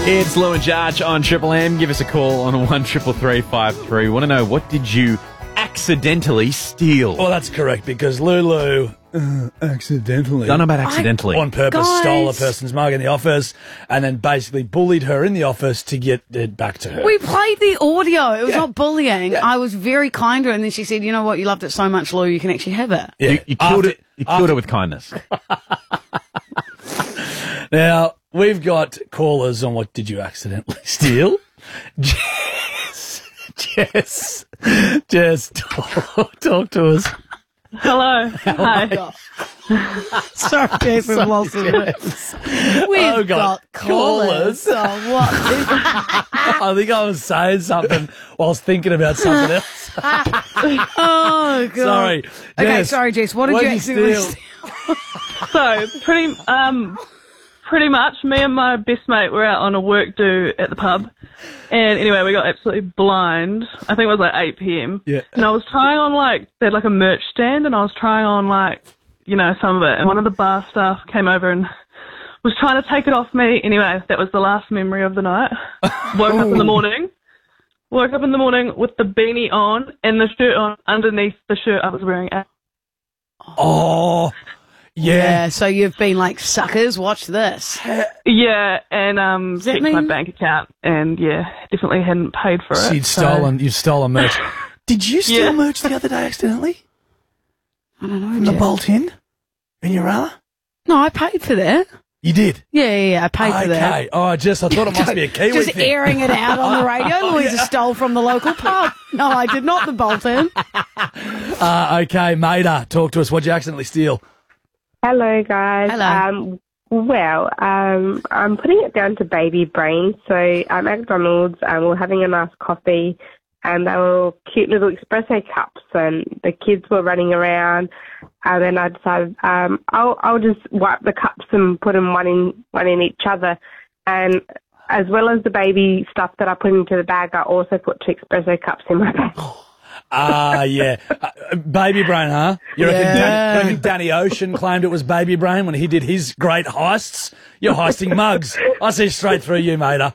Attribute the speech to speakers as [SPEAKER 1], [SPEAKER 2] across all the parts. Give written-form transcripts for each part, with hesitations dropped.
[SPEAKER 1] It's Lou and Jarch on Triple M. Give us a call on 133353. Want to know, what did you accidentally steal?
[SPEAKER 2] Well, that's correct, because Lulu accidentally...
[SPEAKER 1] Don't know about accidentally.
[SPEAKER 2] On purpose stole a person's mug in the office and then basically bullied her in the office to get it back to her.
[SPEAKER 3] We played the audio. It was not bullying. Yeah. I was very kind to her, and then she said, you know what, you loved it so much, Lou, you can actually have it.
[SPEAKER 1] Yeah. You killed it. You killed it with kindness.
[SPEAKER 2] Now, we've got callers on what did you accidentally steal. Jess, talk to us.
[SPEAKER 4] Hello. Hi.
[SPEAKER 3] Sorry, Jess, we've lost it. We've got callers. Oh, what?
[SPEAKER 2] I think I was saying something while I was thinking about something else.
[SPEAKER 3] Oh, God.
[SPEAKER 2] Sorry.
[SPEAKER 3] Okay, sorry, Jess. What did you accidentally steal?
[SPEAKER 4] So, pretty much, me and my best mate were out on a work do at the pub. And anyway, we got absolutely blind. I think it was like 8 p.m.
[SPEAKER 2] Yeah.
[SPEAKER 4] And I was trying on they had a merch stand, and I was trying on some of it. And one of the bar staff came over and was trying to take it off me. Anyway, that was the last memory of the night. Woke up in the morning with the beanie on and the shirt on underneath the shirt I was wearing.
[SPEAKER 2] Oh, yeah.
[SPEAKER 3] So you've been like, suckers, watch this.
[SPEAKER 4] Yeah, and checked my bank account, and definitely hadn't paid for it.
[SPEAKER 2] So you've stolen merch. Did you steal merch the other day accidentally?
[SPEAKER 3] I don't know.
[SPEAKER 2] From the Bolt in your Rala?
[SPEAKER 3] No, I paid for that.
[SPEAKER 2] You did?
[SPEAKER 3] Yeah, I paid for that.
[SPEAKER 2] Okay. Oh, Jess, I thought it must be a Kiwi
[SPEAKER 3] Just
[SPEAKER 2] thing.
[SPEAKER 3] airing it out on the radio. Louisa stole from the local pub. No, I did not, the Bolton.
[SPEAKER 2] Okay, Maida, talk to us. What'd you accidentally steal?
[SPEAKER 5] Hello, guys.
[SPEAKER 3] Hello.
[SPEAKER 5] I'm putting it down to baby brain. So at McDonald's, we're having a nice coffee, and they were cute little espresso cups, and the kids were running around. And then I decided I'll just wipe the cups and put them one in each other. And as well as the baby stuff that I put into the bag, I also put 2 espresso cups in my bag.
[SPEAKER 2] Yeah. Baby brain, huh? You reckon Danny Ocean claimed it was baby brain when he did his great heists? You're heisting mugs. I see straight through you, Maida.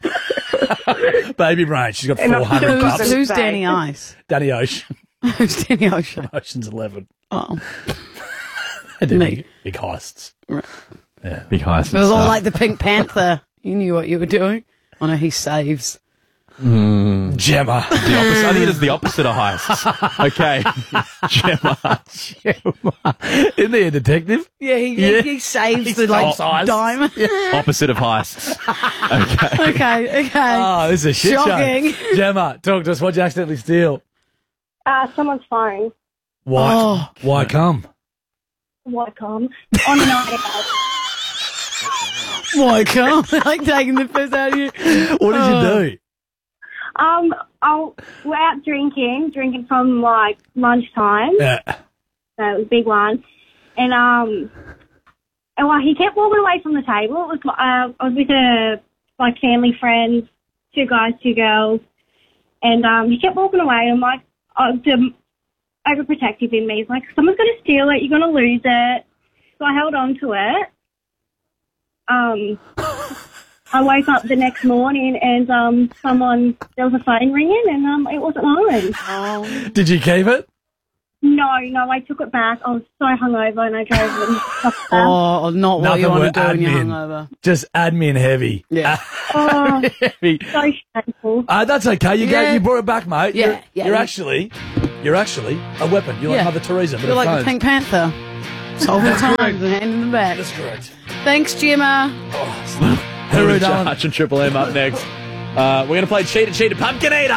[SPEAKER 2] Baby brain. She's got 400 cups.
[SPEAKER 3] Who's Danny Ice?
[SPEAKER 2] Danny Ocean.
[SPEAKER 3] Who's Danny Ocean?
[SPEAKER 2] Ocean's 11.
[SPEAKER 3] Oh.
[SPEAKER 2] They do big heists.
[SPEAKER 3] Right.
[SPEAKER 2] Yeah.
[SPEAKER 1] Big heists.
[SPEAKER 3] It was all like the Pink Panther. You knew what you were doing. Oh, no, he saves.
[SPEAKER 2] Gemma.
[SPEAKER 1] The opposite. I think it is the opposite of heists. Okay. Gemma.
[SPEAKER 2] Isn't he a detective?
[SPEAKER 3] Yeah, he saves the diamond.
[SPEAKER 1] Opposite of heists. Okay.
[SPEAKER 3] Okay.
[SPEAKER 2] Oh, this is a shit
[SPEAKER 3] Shocking.
[SPEAKER 2] show. Gemma, talk to us. What'd you accidentally steal?
[SPEAKER 6] Someone's phone.
[SPEAKER 2] Why?
[SPEAKER 3] Oh.
[SPEAKER 2] Why come?
[SPEAKER 6] Why come? On a night out.
[SPEAKER 3] Why can't like taking the piss out of you?
[SPEAKER 2] What did you do?
[SPEAKER 6] We're out drinking from lunchtime.
[SPEAKER 2] Yeah.
[SPEAKER 6] So it was a big one. And he kept walking away from the table. It was I was with family friends, 2 guys, 2 girls, and he kept walking away. I'm like, the overprotective in me is like, someone's going to steal it, you're going to lose it. So I held on to it. I woke up the next morning and there was a phone ringing and it wasn't mine.
[SPEAKER 3] Oh.
[SPEAKER 2] Did you keep it?
[SPEAKER 6] No, I took it back. I was so hungover and I drove it.
[SPEAKER 3] Oh, not what
[SPEAKER 2] Nothing
[SPEAKER 3] you want to
[SPEAKER 2] but
[SPEAKER 3] do when you're
[SPEAKER 2] admin.
[SPEAKER 3] hungover.
[SPEAKER 2] Just admin heavy.
[SPEAKER 3] Yeah.
[SPEAKER 2] Heavy.
[SPEAKER 6] So shameful.
[SPEAKER 2] That's okay. You brought it back, mate.
[SPEAKER 3] Yeah,
[SPEAKER 2] You're actually a weapon. You're like Mother Teresa.
[SPEAKER 3] You're like the Pink Panther. Solving crimes and handing them back.
[SPEAKER 2] That's correct.
[SPEAKER 3] Thanks, Gemma.
[SPEAKER 1] Lou and Jarch and Triple M up next. We're going to play Cheetah Pumpkin Eater.